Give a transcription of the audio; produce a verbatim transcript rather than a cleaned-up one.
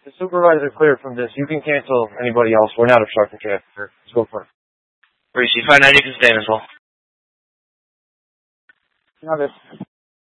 the supervisor cleared from this. You can cancel anybody else. We're not obstructing traffic. Let's go for it. Reese, five ninety, you can stay in as well. Got it.